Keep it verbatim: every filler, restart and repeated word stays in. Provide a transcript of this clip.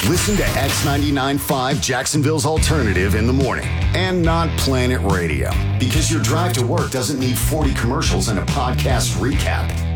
Listen to X ninety-nine point five Jacksonville's Alternative in the morning and not Planet Radio, because your drive to work doesn't need forty commercials and a podcast recap.